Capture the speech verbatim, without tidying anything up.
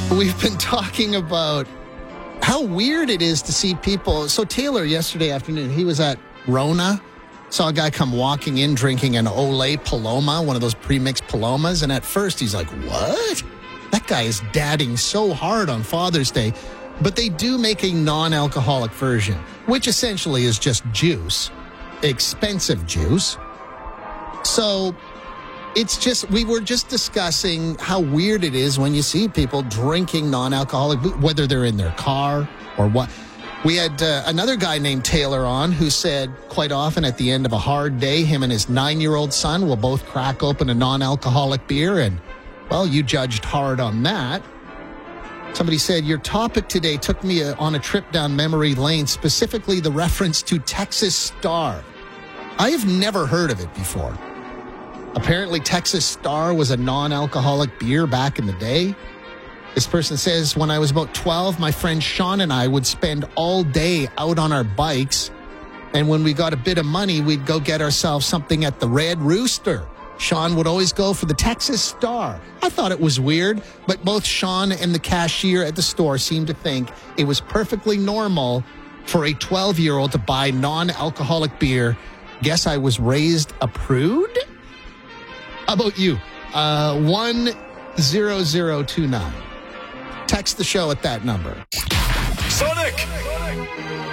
We've been talking about how weird it is to see people. So Taylor, yesterday afternoon, he was at Rona, saw a guy come walking in drinking an Olay Paloma, one of those pre-mixed Palomas. And at first he's like, what? That guy is dadding so hard on Father's Day. But they do make a non-alcoholic version, which essentially is just juice, expensive juice. So it's just, we were just discussing how weird it is when you see people drinking non-alcoholic, whether they're in their car or what. We had uh, another guy named Taylor on who said quite often at the end of a hard day, him and his nine-year-old son will both crack open a non-alcoholic beer. And, well, you judged hard on that. Somebody said, your topic today took me a, on a trip down memory lane, specifically the reference to Texas Star. I have never heard of it before. Apparently, Texas Star was a non-alcoholic beer back in the day. This person says, when I was about twelve, my friend Sean and I would spend all day out on our bikes. And when we got a bit of money, we'd go get ourselves something at the Red Rooster. Sean would always go for the Texas Star. I thought it was weird, but both Sean and the cashier at the store seemed to think it was perfectly normal for a twelve-year-old to buy non-alcoholic beer. Guess I was raised a prude? How about you? Uh, one zero zero two nine. Text the show at that number. Sonic!